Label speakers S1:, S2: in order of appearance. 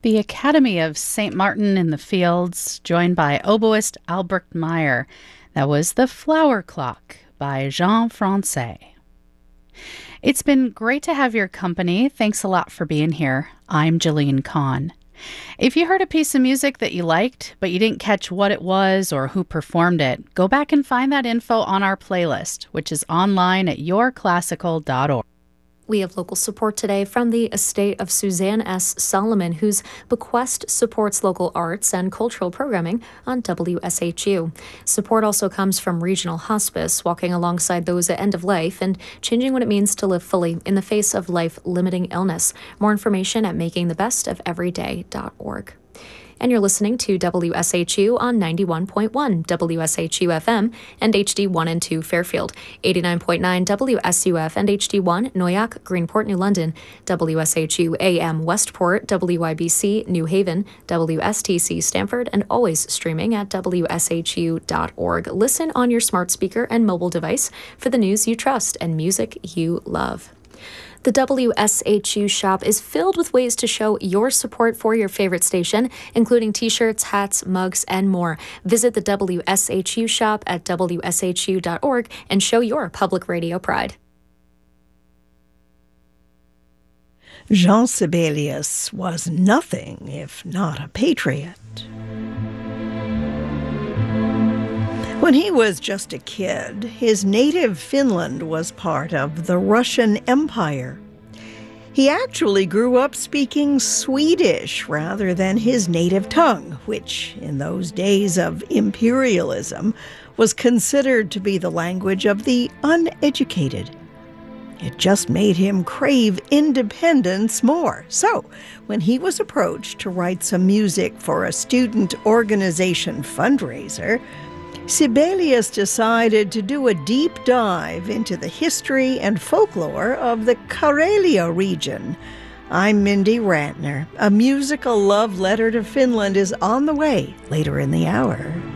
S1: The Academy of St. Martin in the Fields, joined by oboist Albrecht Meyer. That was The Flower Clock by Jean Francais. It's been great to have your company. Thanks a lot for being here. I'm Jillian Kahn. If you heard a piece of music that you liked, but you didn't catch what it was or who performed it, go back and find that info on our playlist, which is online at yourclassical.org.
S2: We have local support today from the estate of Suzanne S. Solomon, whose bequest supports local arts and cultural programming on WSHU. Support also comes from Regional Hospice, walking alongside those at end of life and changing what it means to live fully in the face of life-limiting illness. More information at makingthebestofeveryday.org. And you're listening to WSHU on 91.1 WSHU FM and HD1 and 2 Fairfield, 89.9 WSUF and HD1 Noyac, Greenport, New London, WSHU AM Westport, WYBC New Haven, WSTC Stamford, and always streaming at WSHU.org. Listen on your smart speaker and mobile device for the news you trust and music you love. The WSHU shop is filled with ways to show your support for your favorite station, including t-shirts, hats, mugs, and more. Visit the WSHU shop at WSHU.org and show your public radio pride.
S3: Jean Sibelius was nothing if not a patriot. When he was just a kid, his native Finland was part of the Russian Empire. He actually grew up speaking Swedish rather than his native tongue, which, in those days of imperialism, was considered to be the language of the uneducated. It just made him crave independence more. So, when he was approached to write some music for a student organization fundraiser, Sibelius decided to do a deep dive into the history and folklore of the Karelia region. I'm Mindy Rantner. A musical love letter to Finland is on the way later in the hour.